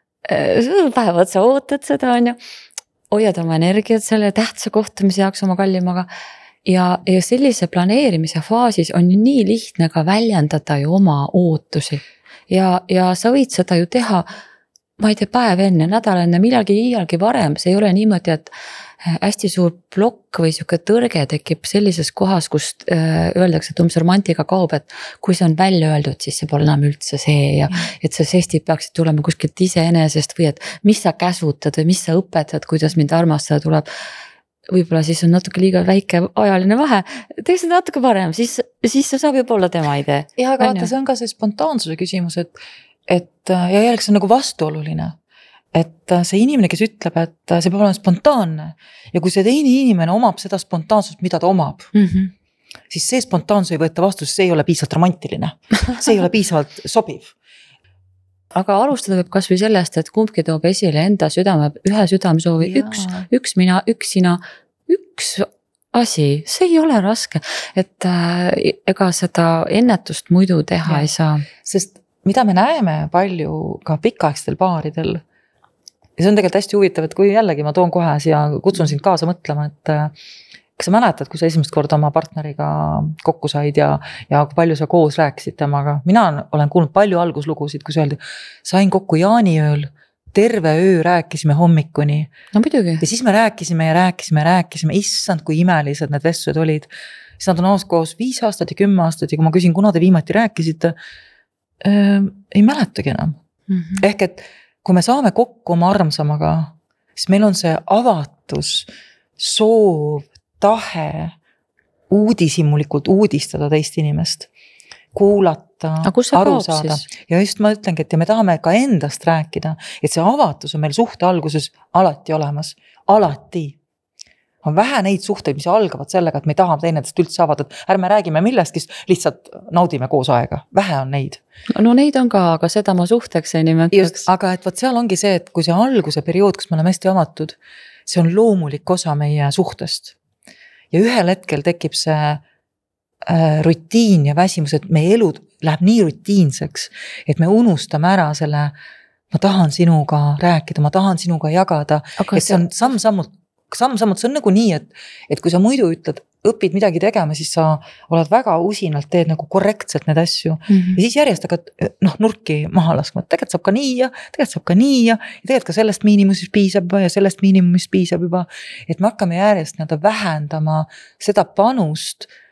päevad sa ootad seda, on ju, hoiad oma energiat selle tähtsa kohtumise jaoks oma kallimaga ja sellise planeerimise faasis on nii lihtne ka väljendada ju oma ootusi ja sa võid seda ju teha, ma ei tea, päev enne, nädal enne, iialgi varem, see ei ole niimoodi, et hästi suur plokk või siuke tõrge tekib sellises kohas, kus öeldakse, et umbes romantika kaob, et kui see on välja öeldud, siis see pole enam üldse see ja et see žestid peaksid tulema kuskilt iseenesest või et mis sa käsutad või mis sa õpetad, kuidas mind armastada tuleb. Võib-olla siis on natuke liiga väike ajaline vahe, teeks seda natuke varem, siis see saab juba olla tema idee. Ja aga vaata, see on ka see spontaansuse küsimus, et ja jällegi see on nagu vastuoluline. Et see inimene, kes ütleb, et see peab olema spontaanne ja kui see teine inimene omab seda spontaansust, mida ta omab, siis see spontaansus ei võeta vastu, see ei ole piisavalt romantiline, see ei ole piisavalt sobiv. Aga alustada võib kas või sellest, et kumbki toob esile enda ühe südamesoovi, üks mina, üks sina, üks asi, see ei ole raske, et ega seda ennetust muidu teha ei saa. Sest mida me näeme palju ka pikaaegstel paaridel, ja see on tegelikult hästi huvitav, et kui jällegi ma toon kohe siia, kutsun sind kaasa mõtlema, et kas sa mäletad, kui sa esimest korda oma partneriga kokku said ja kui palju sa koos rääkisid temaga. Mina olen kuulnud palju alguslugusid, kus öeldi, sain kokku jaaniööl, terve öö rääkisime hommikuni. No muidugi. Ja siis me rääkisime, issand, kui imelised need vestlused olid. Siis nad on koos 5 aastat ja 10 aastat ja kui ma küsin, kuna te viimati rääkisite, ei mäletagi enam. Ehk et kui me saame kokku oma armsamaga, siis meil on see avatus, soov, tahe uudishimulikult uudistada teist inimest, kuulata, aru saada. Ja just ma ütlengi, et ja me tahame ka endast rääkida, et see avatus on meil suhte alguses alati olemas, alati. On vähe neid suhteid, mis algavad sellega, et me tahame teinedest üldse avada, et ärme räägime millestki, lihtsalt naudime koos aega. Vähe on neid. No neid on ka, aga seda ma suhteks ei nimetaks. Aga et võt seal ongi see, et kui see alguse periood, kus me oleme hästi avatud, see on loomulik osa meie suhtest. Ja ühel hetkel tekib see rutiin ja väsimus, et meie elu läheb nii rutiinseks, et me unustame ära selle, ma tahan sinuga rääkida, ma tahan sinuga jagada, aga et see on samm-sammult, see on nagu nii, et kui sa muidu ütled, õpid midagi tegema, siis sa oled väga usinalt, teed nagu korrektselt need asju. Ja siis järjest hakkad nurki maha laskma, et tegelikult saab ka nii ja tegelikult ka sellest miinimumist piisab ja sellest miinimumist piisab juba. Et me hakkame järjest vähendama seda panust,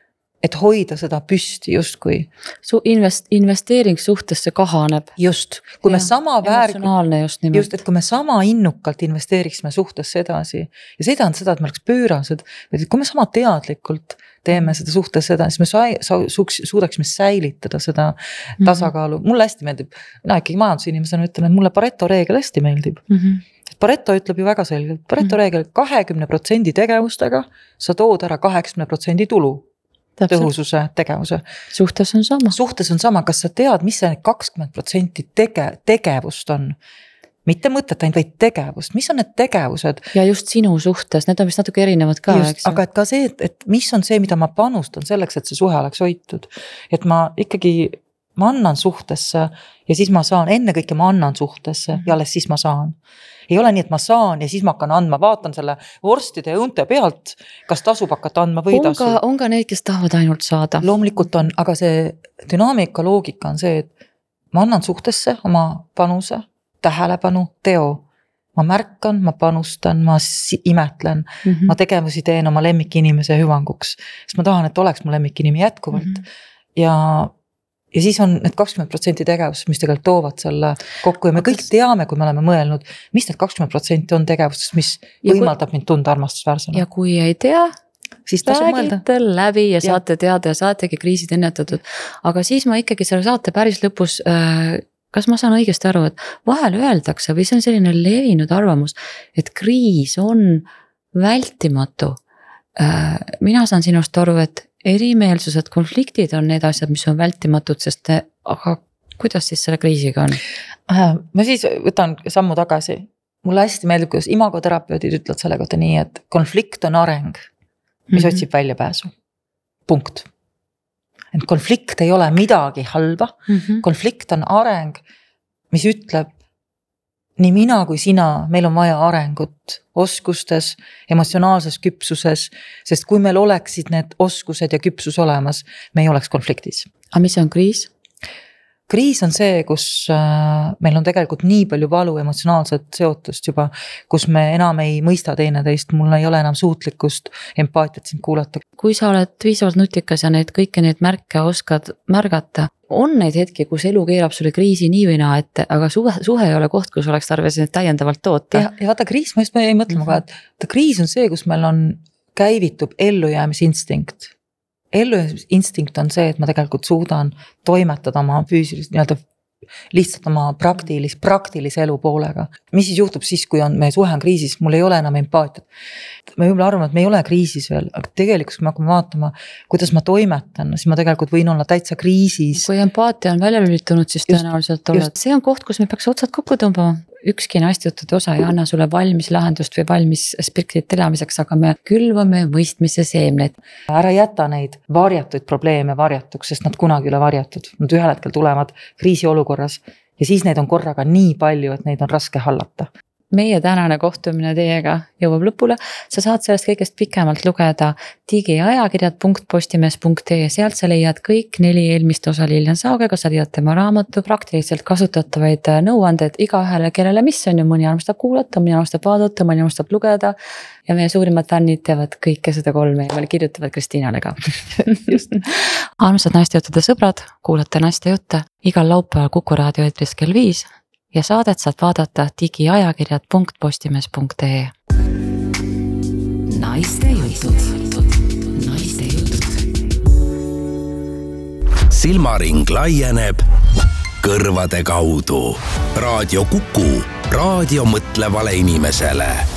et hoida seda püsti justkui. Investeering suhtesse kahaneb. Just, kui me sama just, et kui me sama innukalt investeeriksime suhtesse edasi ja see tähendab seda, et me oleks pöörased, et kui me sama teadlikult teeme seda suhtesse edasi, siis me suudaksime säilitada seda tasakaalu. Mulle hästi meeldib, mina ikkagi majandusinimesena ütlen, et mulle Pareto reegel hästi meeldib. Pareto ütleb ju väga selgelt, Pareto reegel 20% tegevustega sa tood ära 80% tulu. Tõhususe tegevuse. Suhtes on sama, kas sa tead, mis see 20% tegevust on? Mitte mõtet ainult, vaid tegevust, mis on need tegevused? Ja just sinu suhtes, need on vist natuke erinevad ka, eks? Aga et ka see, et mis on see, mida ma panustan selleks, et see suhe oleks hoitud. Et ma annan suhtesse ja siis ma saan, enne kõike ma annan suhtesse ja alles siis ma saan. Ei ole nii, et ma saan ja siis ma hakkan andma, vaatan selle vorstide ja õunte pealt, kas tasub hakata andma või tasu. On ka neid, kes tahavad ainult saada. Loomulikult on, aga see dünaamika loogika on see, et ma annan suhtesse oma panuse, tähelepanu, teo. Ma märkan, ma panustan, ma imetlen, ma tegevusi teen oma lemmikinimese hüvanguks, sest ma tahan, et oleks mu lemmikinimi jätkuvalt. Ja siis on need 20% tegevus, mis tegelikult toovad selle kokku ja me kõik teame, kui me oleme mõelnud, mis need 20% on tegevustest, mis võimaldab mind tunda armastusväärsena. Ja kui ei tea, siis räägite läbi ja saate teada ja saategi kriisid ennetatud. Aga siis ma ikkagi selle saate päris lõpus, kas ma saan õigesti aru, et vahel öeldakse või see on selline levinud arvamus, et kriis on vältimatu. Mina saan sinust aru, et erimeelsused, konfliktid on need asjad, mis on vältimatud, sest aga kuidas siis selle kriisiga on? Ma siis võtan sammu tagasi. Mulle hästi meeldib, kuidas imagoterapeudid ütlevad selle kohta nii, et konflikt on areng, mis otsib väljapääsu. Punkt. Et konflikt ei ole midagi halba. Konflikt on areng, mis ütleb, nii mina kui sina, meil on vaja arengut oskustes, emotsionaalses küpsuses, sest kui meil oleksid need oskused ja küpsus olemas, me ei oleks konfliktis. Aga mis on kriis? Kriis on see, kus meil on tegelikult nii palju valu emotsionaalset seotust juba, kus me enam ei mõista teineteist, mul ei ole enam suutlikkust empaatiat sind kuulata. Kui sa oled viisavalt nutikas ja kõiki neid märke oskad märgata, on neid hetki, kus elu keerab sulle kriisi nii või naa ette, aga suhe ei ole koht, kus oleks tarvis neid täiendavalt toota. Ja vaata kriis, ma just ei mõtle ka, et kriis on see, kus meil on käivitub ellujäämisinstinkt. Ellujäämisinstinkt on see, et ma tegelikult suudan toimetada oma füüsilist, lihtsalt oma praktilise elu poolega. Mis siis juhtub siis, kui meie suhe on kriisis, mul ei ole enam empaatiat. Me võib-olla arvame, et me ei ole kriisis veel, aga tegelikult, kui me hakkame vaatama, kuidas ma toimetan, siis ma tegelikult võin olla täitsa kriisis. Kui empaatia on välja lülitunud, siis tõenäoliselt oled. See on koht, kus me peaks otsad kokku tõmbama. Ükski naistejuttude osa ei anna sulle valmis lahendust või valmis spirklit elamiseks, aga me külvame mõistmise seemneid. Ära jäta neid varjatuid probleeme varjatuks, sest nad kunagi üle varjatud. Nad ühel hetkel tulevad kriisiolukorras ja siis neid on korraga nii palju, et neid on raske hallata. Meie tänane kohtumine teiega jõuab lõpule. Sa saad sellest kõigest pikemalt lugeda digiajakirjad.postimees.ee. Sealt sa leiad kõik 4 eelmist osa Lilian Saagega, sa leiad tema raamatu, praktiliselt kasutatavaid nõuanded igahele, kellele mis on ju, mõni armastab kuulata, mõni armastab vaadata, mõni armastab lugeda ja meie suurimad fännid teavad kõike seda 3 ja kirjutavad Kristiinale ka. Armsad naistejuttude sõbrad, kuulate naiste jutte igal laupäeval Kuku raadio eetris kell 5 ja saadet saad vaadata digiajakirjad.postimees.ee. Naiste jutud. Silmaring laieneb kõrvade kaudu. Raadio Kuku, raadio mõtlevale inimesele.